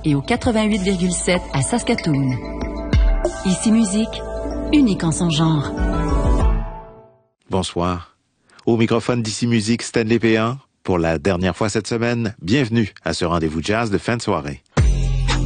et au 88,7 à Saskatoon. Ici Musique, unique en son genre. Bonsoir. Au microphone d'Ici Musique, Stanley Péan. Pour la dernière fois cette semaine, bienvenue à ce rendez-vous jazz de fin de soirée.